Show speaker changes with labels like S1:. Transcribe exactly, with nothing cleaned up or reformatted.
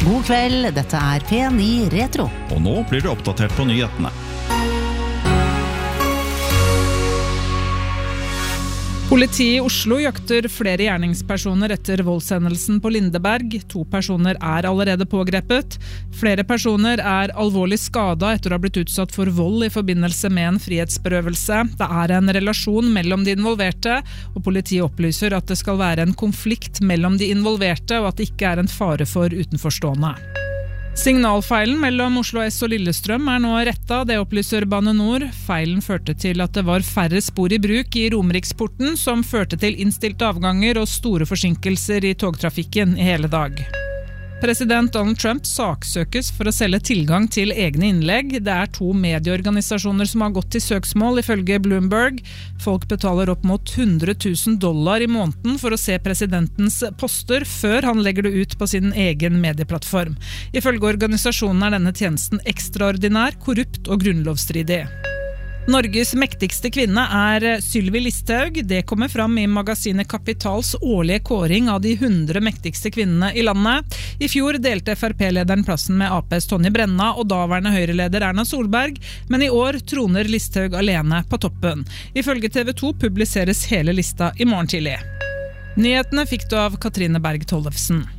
S1: God kveld, dette er P ni Retro.
S2: Og nå blir du oppdatert på nyhetene.
S3: Politiet i Oslo jakter flere gjerningspersoner etter voldshendelsen på Lindeberg. To personer er allerede pågrepet. Flere personer er alvorlig skadet etter å ha blitt utsatt for vold i forbindelse med en frihetsberøvelse. Det er en relasjon mellom de involverte, og politiet opplyser at det skal være en konflikt mellom de involverte, og at det ikke er en fare for utenforstående. Signalfeilen mellom Oslo S og Lillestrøm er nå rettet, det opplyser Bane Nor. Feilen førte til at det var færre spor i bruk i Romeriksporten, som førte til innstilte avganger og store forsinkelser i togtrafikken i hele dag. President Donald Trump saksøkes for å selge tilgang til egne innlegg. Det er to medieorganisasjoner som har gått til søksmål, ifølge Bloomberg. Folk betaler opp mot hundre tusen dollar i måneden for å se presidentens poster før han legger det ut på sin egen medieplattform. Ifølge organisasjonen er denne tjenesten ekstraordinær, korrupt og grunnlovsstridig. Norges mektigste kvinne er Sylvi Listhaug. Det kommer fram i magasinet Kapitals årlige kåring av de hundre mektigste kvinnene i landet. I fjor delte F R P-lederen plassen med A P's Tonje Brenna og daværende Høyre-leder Erna Solberg, men i år troner Listhaug alene på toppen. Ifølge T V to publiseres hele lista i morgen tidlig. Nyhetene fikk du av Katrine Berg Tollefsen.